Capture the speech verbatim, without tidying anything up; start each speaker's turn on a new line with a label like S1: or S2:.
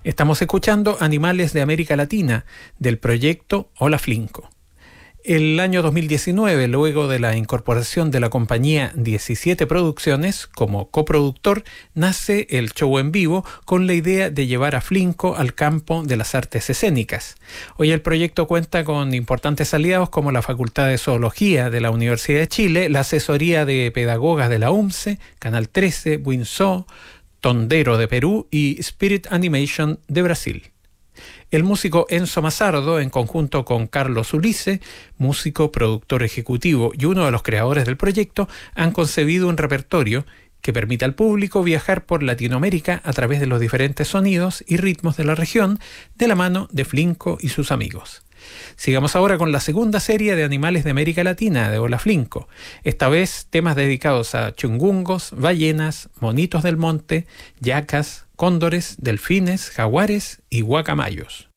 S1: Estamos escuchando Animales de América Latina, del proyecto Hola Flinco. El año dos mil diecinueve, luego de la incorporación de la compañía diecisiete Producciones como coproductor, nace el show en vivo con la idea de llevar a Flinco al campo de las artes escénicas. Hoy el proyecto cuenta con importantes aliados como la Facultad de Zoología de la Universidad de Chile, la Asesoría de Pedagogas de la U M C E, Canal trece, Winso, Tondero de Perú y Spirit Animation de Brasil. El músico Enzo Mazardo, en conjunto con Carlos Ulice, músico, productor ejecutivo y uno de los creadores del proyecto, han concebido un repertorio que permite al público viajar por Latinoamérica a través de los diferentes sonidos y ritmos de la región, de la mano de Flinco y sus amigos. Sigamos ahora con la segunda serie de Animales de América Latina de Hola Flinco. Esta vez temas dedicados a chungungos, ballenas, monitos del monte, yacas, cóndores, delfines, jaguares y guacamayos.